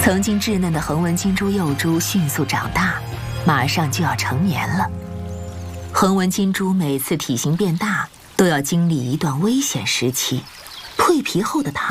曾经稚嫩的横纹金珠幼猪迅速长大，马上就要成年了。横纹金珠每次体型变大，都要经历一段危险时期。蜕皮后的它